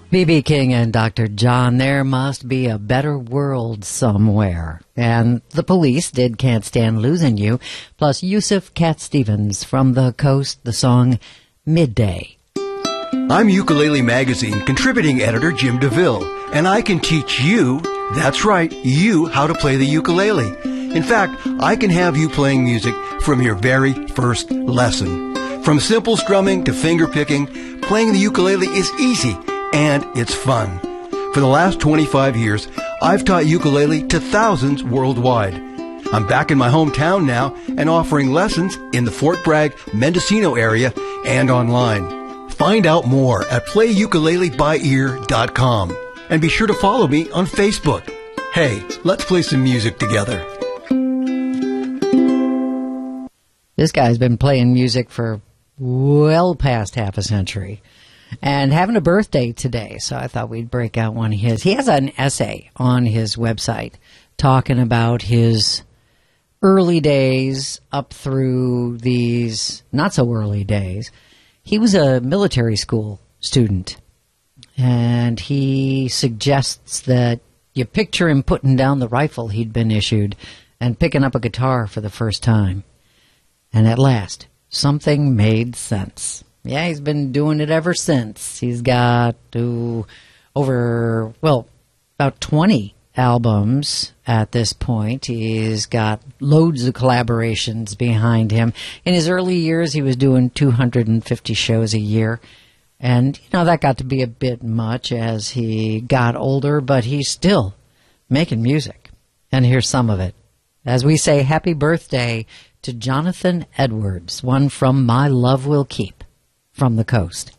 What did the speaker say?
B.B. King and Dr. John, there must be a better world somewhere. And the Police did Can't Stand Losing You, plus Yusuf Cat Stevens from the Coast, the song Midday. I'm Ukulele Magazine contributing editor Jim DeVille, and I can teach you, that's right, you, how to play the ukulele. In fact, I can have you playing music from your very first lesson. From simple strumming to finger picking, playing the ukulele is easy. And it's fun. For the last 25 years, I've taught ukulele to thousands worldwide. I'm back in my hometown now and offering lessons in the Fort Bragg, Mendocino area and online. Find out more at playukuleleByEar.com. And be sure to follow me on Facebook. Hey, let's play some music together. This guy's been playing music for well past half a century. And having a birthday today, so I thought we'd break out one of his. He has an essay on his website talking about his early days up through these not so early days. He was a military school student, and he suggests that you picture him putting down the rifle he'd been issued and picking up a guitar for the first time. And at last, something made sense. Yeah, he's been doing it ever since. He's got about 20 albums at this point. He's got loads of collaborations behind him. In his early years, he was doing 250 shows a year. And, that got to be a bit much as he got older, but he's still making music. And here's some of it. As we say, happy birthday to Jonathan Edwards, one from My Love Will Keep. From the Coast.